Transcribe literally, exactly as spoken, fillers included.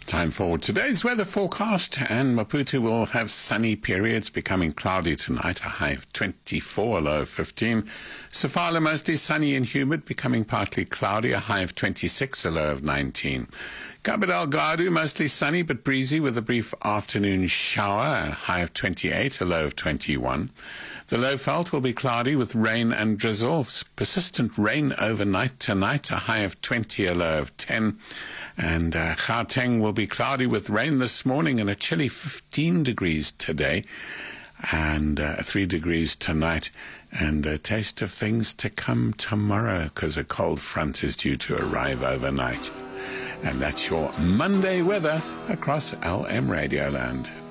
Time for today's weather forecast, and Maputo will have sunny periods, becoming cloudy tonight, a high of twenty-four, a low of fifteen. Sofala mostly sunny and humid, becoming partly cloudy, a high of twenty-six, a low of nineteen. Cabo Delgado mostly sunny but breezy with a brief afternoon shower, a high of twenty-eight, a low of twenty-one. The Lowveld will be cloudy with rain and drizzle, persistent rain overnight tonight, a high of twenty, a low of ten. And uh, Gauteng will be cloudy with rain this morning and a chilly fifteen degrees today and uh, three degrees tonight. And a taste of things to come tomorrow because a cold front is due to arrive overnight. And that's your Monday weather across L M Radioland.